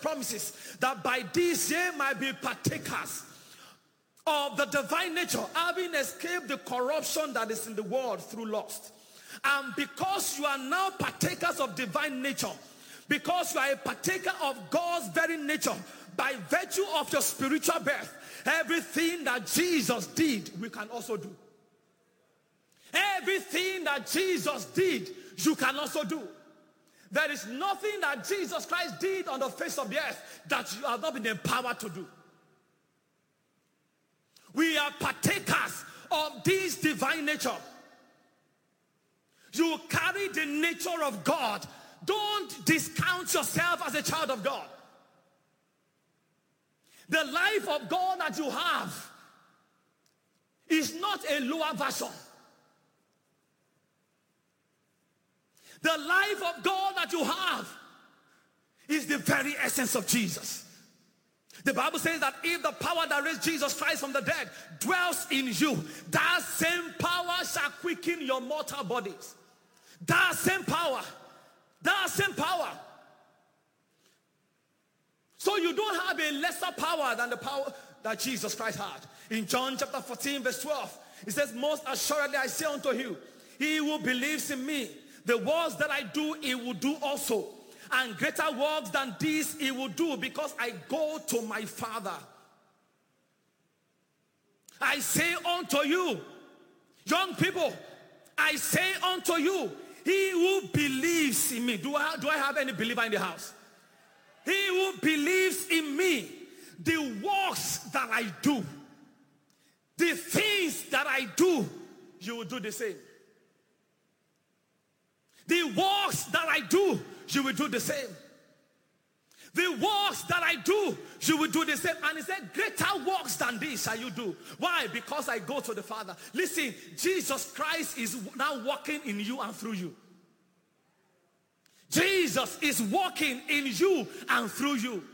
promises, that by this ye might be partakers of the divine nature, having escaped the corruption that is in the world through lust. And because you are now partakers of divine nature, because you are a partaker of God's very nature, by virtue of your spiritual birth, everything that Jesus did, we can also do. Everything that Jesus did, you can also do. There is nothing that Jesus Christ did on the face of the earth that you have not been empowered to do. We are partakers of this divine nature. You carry the nature of God. Don't discount yourself as a child of God. The life of God that you have is not a lower version. The life of God that you have is the very essence of Jesus. The Bible says that if the power that raised Jesus Christ from the dead dwells in you, that same power shall quicken your mortal bodies. That same power. That same power. So you don't have a lesser power than the power that Jesus Christ had. In John chapter 14 verse 12, it says, most assuredly I say unto you, he who believes in me, the works that I do, he will do also. And greater works than these he will do, because I go to my Father. I say unto you, young people, I say unto you, he who believes in me. Do I have any believer in the house? He who believes in me, the works that I do, the things that I do, you will do the same. The works that I do, you will do the same. The works that I do, you will do the same. And he said, greater works than this shall you do. Why? Because I go to the Father. Listen, Jesus Christ is now working in you and through you. Jesus is working in you and through you.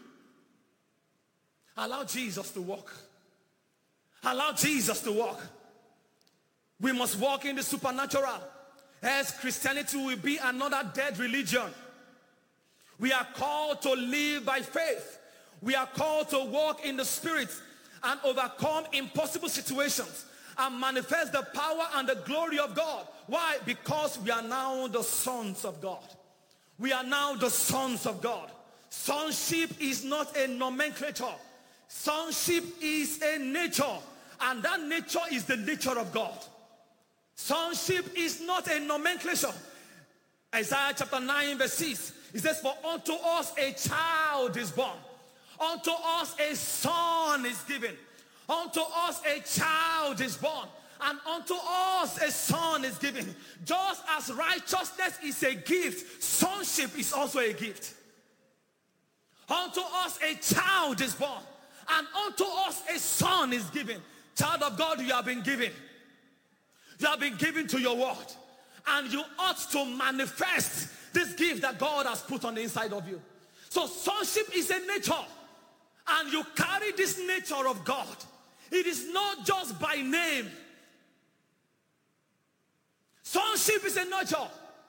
Allow Jesus to walk. Allow Jesus to walk. We must walk in the supernatural. As Christianity will be another dead religion. We are called to live by faith. We are called to walk in the Spirit and overcome impossible situations and manifest the power and the glory of God. Why? Because we are now the sons of God. We are now the sons of God. Sonship is not a nomenclature. Sonship is a nature, and that nature is the nature of God. Sonship is not a nomenclature. Isaiah chapter 9 verse 6, it says, for unto us a child is born, unto us a son is given, unto us a child is born, and unto us a son is given. Just as righteousness is a gift, sonship is also a gift. Unto us a child is born, and unto us a son is given. Child of God, you have been given. You have been given to your word, and you ought to manifest this gift that God has put on the inside of you. So sonship is a nature, and you carry this nature of God. It is not just by name. Sonship is a nature.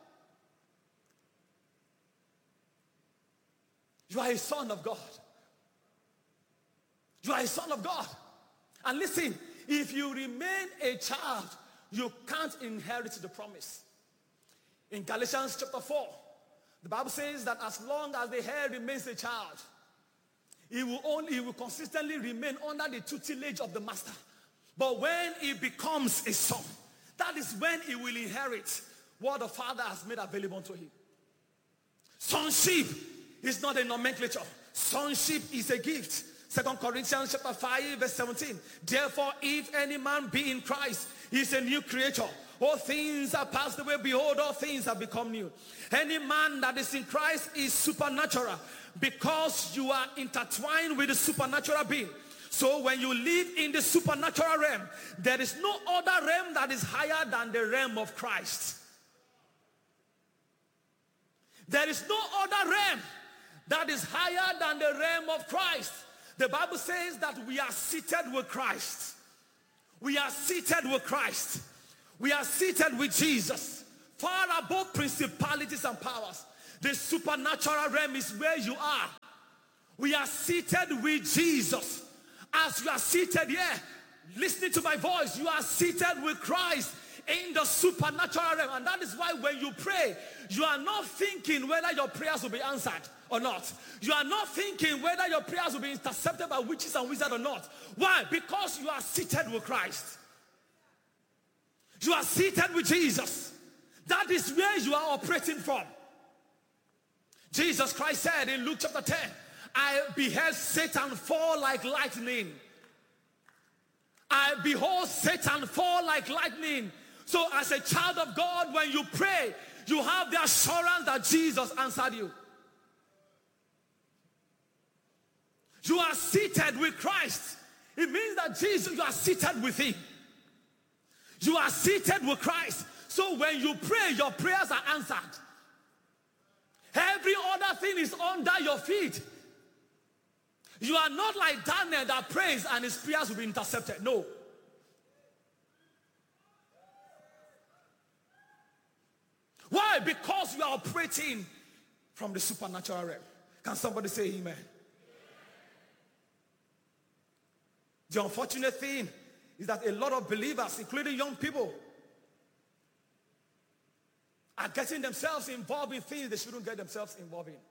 You are a son of God. You are a son of God. And listen, if you remain a child, you can't inherit the promise. In Galatians chapter 4, the Bible says that as long as the heir remains a child, he will consistently remain under the tutelage of the master. But when he becomes a son, that is when he will inherit what the Father has made available to him. Sonship is not a nomenclature. Sonship is a gift. 2 Corinthians chapter 5 verse 17. Therefore, if any man be in Christ, he is a new creature. All things are passed away. Behold, all things have become new. Any man that is in Christ is supernatural, because you are intertwined with the supernatural being. So when you live in the supernatural realm, there is no other realm that is higher than the realm of Christ. There is no other realm that is higher than the realm of Christ. The Bible says that we are seated with Christ. We are seated with Christ. We are seated with Jesus, far above principalities and powers. The supernatural realm is where you are. We are seated with Jesus. As you are seated here, listening to my voice, you are seated with Christ in the supernatural realm. And that is why when you pray, you are not thinking whether your prayers will be answered or not. You are not thinking whether your prayers will be intercepted by witches and wizards or not. Why? Because you are seated with Christ. You are seated with Jesus. That is where you are operating from. Jesus Christ said in Luke chapter 10, I beheld Satan fall like lightning. I behold Satan fall like lightning. So as a child of God, when you pray, you have the assurance that Jesus answered you. You are seated with Christ. It means that Jesus, you are seated with him. You are seated with Christ. So when you pray, your prayers are answered. Every other thing is under your feet. You are not like Daniel that prays and his prayers will be intercepted. No. Why? Because you are operating from the supernatural realm. Can somebody say amen? The unfortunate thing is that a lot of believers, including young people, are getting themselves involved in things they shouldn't get themselves involved in.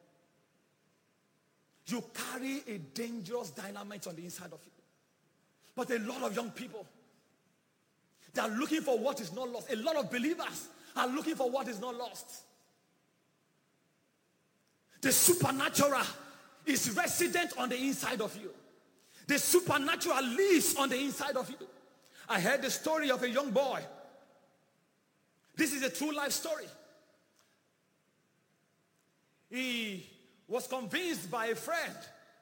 You carry a dangerous dynamite on the inside of you. But a lot of young people, they are looking for what is not lost. A lot of believers are looking for what is not lost. The supernatural is resident on the inside of you. The supernatural lives on the inside of you. I heard the story of a young boy. This is a true life story. He was convinced by a friend.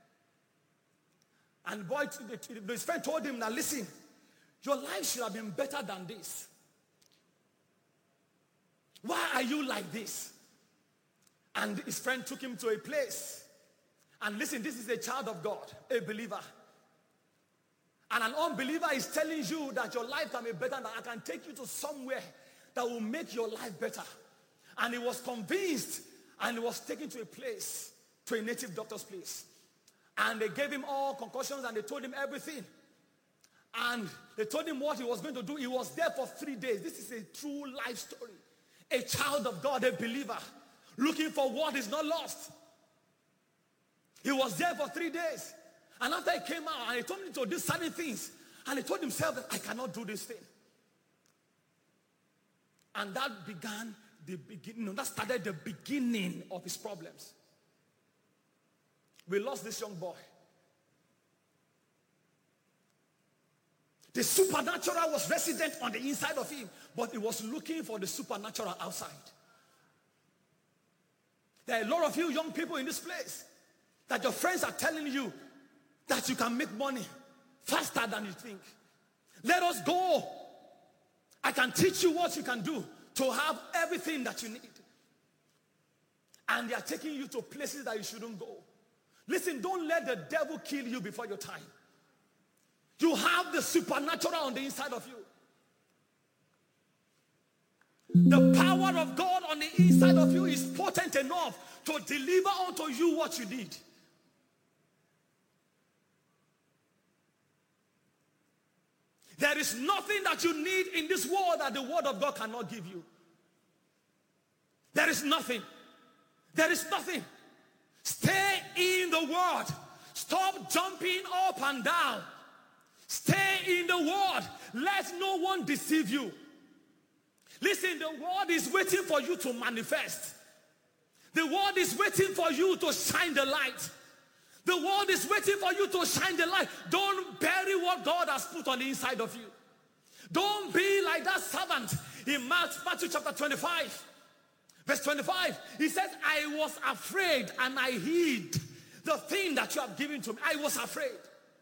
And his friend told him, now listen, your life should have been better than this. Why are you like this? And his friend took him to a place. And listen, this is a child of God, a believer. And an unbeliever is telling you that your life can be better, that I can take you to somewhere that will make your life better. And he was convinced, and he was taken to a place, to a native doctor's place. And they gave him all concussions, and they told him everything. And they told him what he was going to do. He was there for 3 days. This is a true life story. A child of God, a believer, looking for what is not lost. He was there for 3 days. And after he came out, and he told me to do certain things. And he told himself that I cannot do this thing. And that began the beginning. That started the beginning of his problems. We lost this young boy. The supernatural was resident on the inside of him, but he was looking for the supernatural outside. There are a lot of you young people in this place that your friends are telling you that you can make money faster than you think. Let us go. I can teach you what you can do to have everything that you need. And they are taking you to places that you shouldn't go. Listen, don't let the devil kill you before your time. You have the supernatural on the inside of you. The power of God on the inside of you is potent enough to deliver unto you what you need. There is nothing that you need in this world that the word of God cannot give you. There is nothing. There is nothing. Stay in the word. Stop jumping up and down. Stay in the word. Let no one deceive you. Listen, the word is waiting for you to manifest. The word is waiting for you to shine the light. The world is waiting for you to shine the light. Don't bury what God has put on the inside of you. Don't be like that servant in Matthew chapter 25. Verse 25. He said, I was afraid and I hid the thing that you have given to me. I was afraid.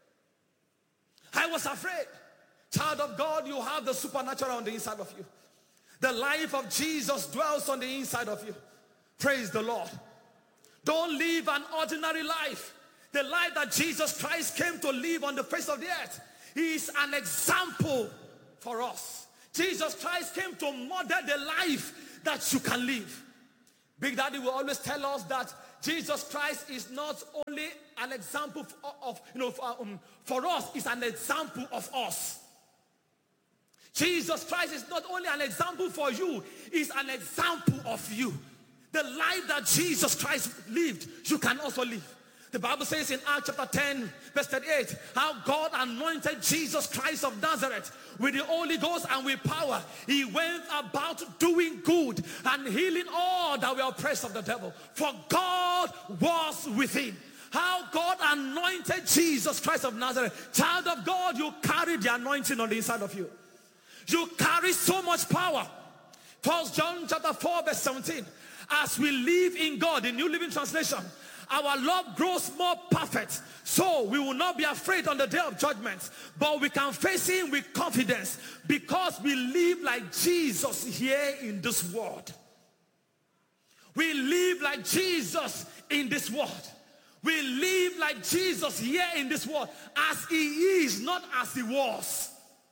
I was afraid. Child of God, you have the supernatural on the inside of you. The life of Jesus dwells on the inside of you. Praise the Lord. Don't live an ordinary life. The life that Jesus Christ came to live on the face of the earth. He is an example for us. Jesus Christ came to model the life that you can live. Big Daddy will always tell us that Jesus Christ is not only an example for us, it's an example of us. Jesus Christ is not only an example for you, it's an example of you. The life that Jesus Christ lived, you can also live. The Bible says in Acts chapter 10, verse 38, how God anointed Jesus Christ of Nazareth with the Holy Ghost and with power. He went about doing good and healing all that were oppressed of the devil, for God was with him. How God anointed Jesus Christ of Nazareth. Child of God, you carry the anointing on the inside of you. You carry so much power. 1 John chapter 4, verse 17. As we live in God, the New Living Translation, our love grows more perfect, so we will not be afraid on the day of judgment, but we can face him with confidence because we live like Jesus here in this world. We live like Jesus in this world. We live like Jesus here in this world, as he is, not as he was.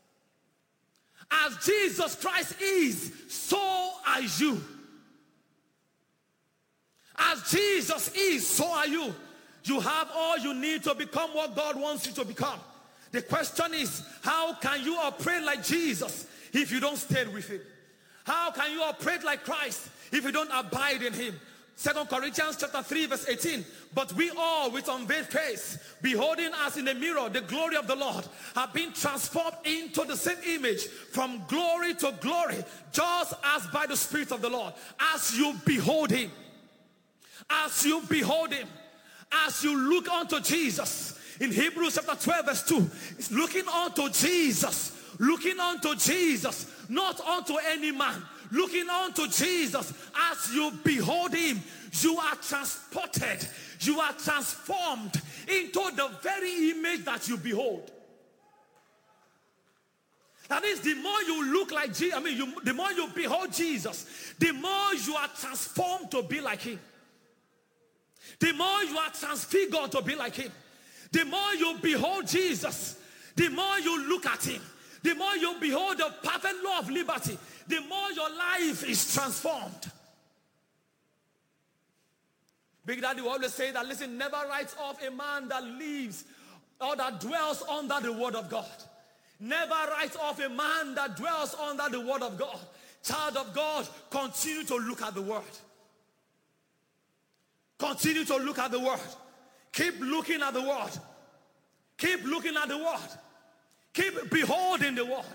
As Jesus Christ is, so are you. As Jesus is, so are you. You have all you need to become what God wants you to become. The question is, how can you operate like Jesus if you don't stay with him? How can you operate like Christ if you don't abide in him? 2 Corinthians chapter 3, verse 18. But we all with unveiled face, beholding as in a mirror the glory of the Lord, have been transformed into the same image from glory to glory, just as by the Spirit of the Lord. As you behold him, as you behold him, as you look unto Jesus. In Hebrews chapter 12, verse 2, it's looking unto Jesus, not unto any man. Looking unto Jesus, as you behold him, you are transported, you are transformed into the very image that you behold. That is, the more you look like Jesus, the more you behold Jesus, the more you are transformed to be like him. The more you are transfigured to be like him. The more you behold Jesus, the more you look at him, the more you behold the perfect law of liberty, the more your life is transformed. Big Daddy will always say that, listen, never write off a man that lives or that dwells under the word of God. Never write off a man that dwells under the word of God. Child of God, continue to look at the word. Continue to look at the word. Keep looking at the word. Keep looking at the word. Keep beholding the word.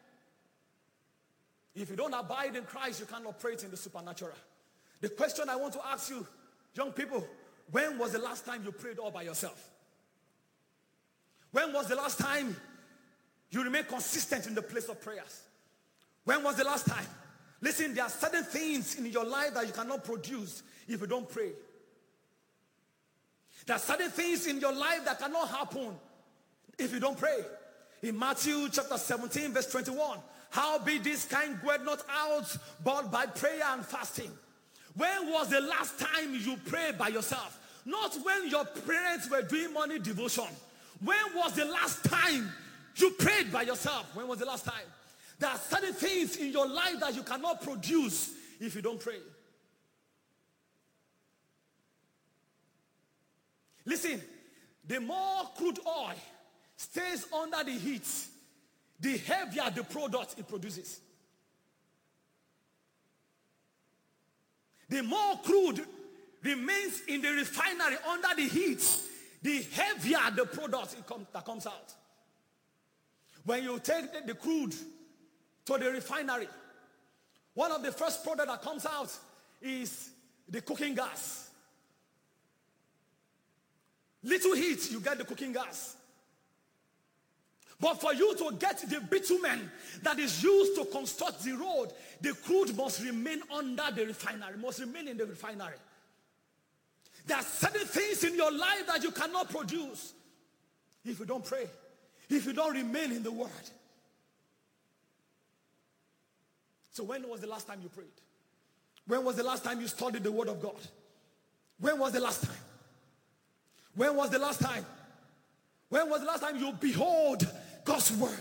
If you don't abide in Christ, you can't operate in the supernatural. The question I want to ask you, young people, when was the last time you prayed all by yourself? When was the last time you remained consistent in the place of prayers? When was the last time? Listen, there are certain things in your life that you cannot produce if you don't pray. There are certain things in your life that cannot happen if you don't pray. In Matthew chapter 17, verse 21, howbeit this kind goeth not out but by prayer and fasting. When was the last time you prayed by yourself? Not when your parents were doing morning devotion. When was the last time you prayed by yourself? When was the last time? There are certain things in your life that you cannot produce if you don't pray. Listen, the more crude oil stays under the heat, the heavier the product it produces. The more crude remains in the refinery under the heat, the heavier the product that comes out. When you take the crude to the refinery, one of the first products that comes out is the cooking gas. Little heat, you get the cooking gas. But for you to get the bitumen that is used to construct the road, the crude must remain under the refinery, must remain in the refinery. There are certain things in your life that you cannot produce if you don't pray, if you don't remain in the word. So when was the last time you prayed? When was the last time you studied the word of God? When was the last time? When was the last time? When was the last time you behold God's word?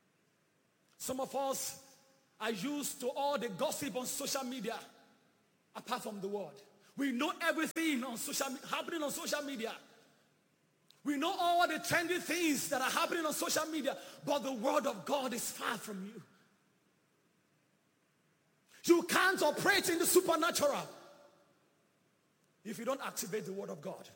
Some of us are used to all the gossip on social media. apart from the word. We know everything happening on social media. We know all the trendy things that are happening on social media, but the word of God is far from you. You can't operate in the supernatural if you don't activate the word of God.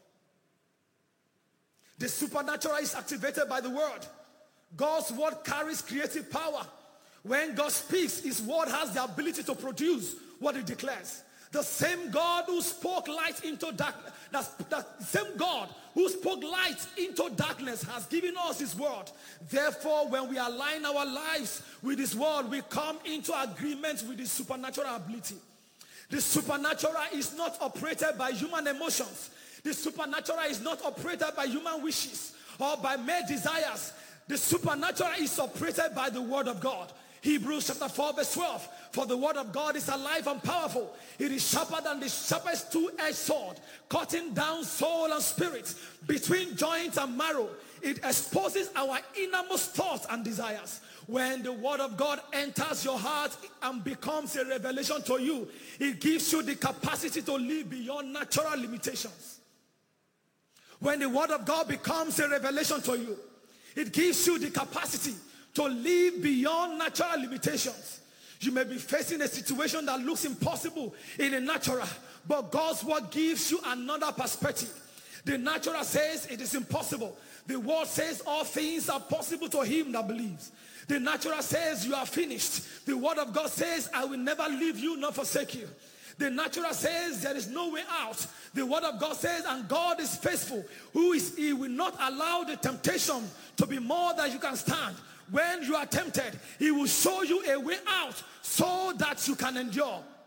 The supernatural is activated by the word. God's word carries creative power. When God speaks, his word has the ability to produce what he declares. The same God who spoke light into darkness, the same God who spoke light into darkness has given us his word. Therefore, when we align our lives with his word, we come into agreement with his supernatural ability. The supernatural is not operated by human emotions. The supernatural is not operated by human wishes or by mere desires. The supernatural is operated by the word of God. Hebrews chapter 4 verse 12. For the word of God is alive and powerful. It is sharper than the sharpest two-edged sword, cutting down soul and spirit, between joints and marrow. It exposes our innermost thoughts and desires. When the word of God enters your heart and becomes a revelation to you, it gives you the capacity to live beyond natural limitations. When the word of God becomes a revelation to you, it gives you the capacity to live beyond natural limitations. You may be facing a situation that looks impossible in the natural, but God's word gives you another perspective. The natural says it is impossible. The word says all things are possible to him that believes. The natural says you are finished. The word of God says, I will never leave you nor forsake you. The natural says there is no way out. The word of God says, and God is faithful. He will not allow the temptation to be more than you can stand. When you are tempted, he will show you a way out so that you can endure.